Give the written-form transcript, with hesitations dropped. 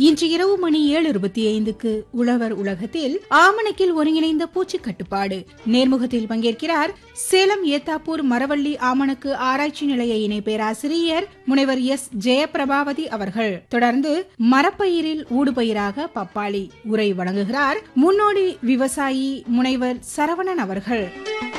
இன்று இரவு மணி 7:25க்கு உழவர் உலகத்தில் ஆமணக்கில் ஒருங்கிணைந்த பூச்சி கட்டுப்பாடு நேர்முகத்தில் பங்கேற்கிறார் சேலம் ஏத்தாப்பூர் மரவள்ளி ஆமணக்கு ஆராய்ச்சி நிலைய இணை பேராசிரியர் முனைவர் எஸ் ஜெயபிரபாவதி அவர்கள். தொடர்ந்து மரப்பயிரில் ஊடுபயிராக பப்பாளி உரை வழங்குகிறார் முன்னோடி விவசாயி முனைவர் சரவணன் அவர்கள்.